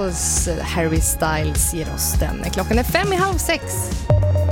Girls. Harry Styles ger oss den. Klockan är 5:30.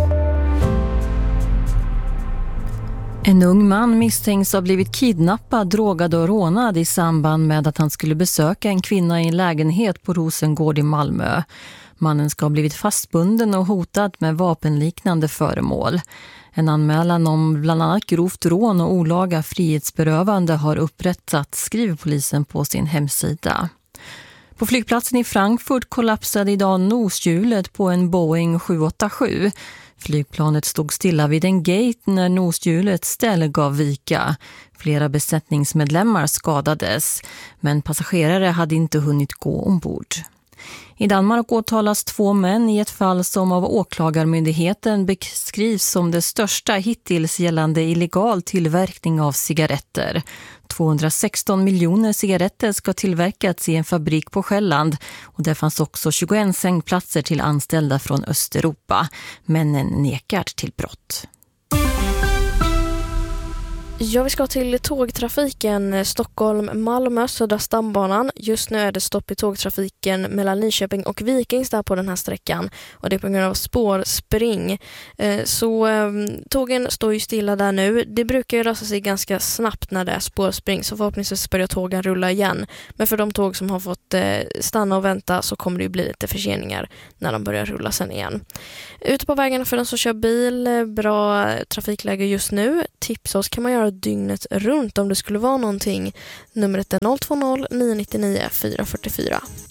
En ung man misstänks ha blivit kidnappad, drogad och rånad i samband med att han skulle besöka en kvinna i en lägenhet på Rosengård i Malmö. Mannen ska ha blivit fastbunden och hotad med vapenliknande föremål. En anmälan om bland annat grovt rån och olaga frihetsberövande har upprättats, skriver polisen på sin hemsida. På flygplatsen i Frankfurt kollapsade idag noshjulet på en Boeing 787. Flygplanet stod stilla vid en gate när noshjulet ställe gav vika. Flera besättningsmedlemmar skadades, men passagerare hade inte hunnit gå ombord. I Danmark åtalas 2 män i ett fall som av åklagarmyndigheten beskrivs som det största hittills gällande illegal tillverkning av cigaretter. 216 miljoner cigaretter ska tillverkats i en fabrik på Själland och där fanns också 21 sängplatser till anställda från Östeuropa. Männen nekar till brott. Ja, vi ska till tågtrafiken Stockholm-Malmö, Södra stambanan. Just nu är det stopp i tågtrafiken mellan Nyköping och Vikings där på den här sträckan. Och det är på grund av spårspring. Så tågen står ju stilla där nu. Det brukar ju röra sig ganska snabbt när det är spårspring. Så förhoppningsvis börjar tågen rulla igen. Men för de tåg som har fått stanna och vänta så kommer det ju bli lite förseningar när de börjar rulla sen igen. Ute på vägen för den som kör bil, bra trafikläge just nu. Tipsa oss kan man göra dygnet runt om det skulle vara någonting. Numret är 020 999 444.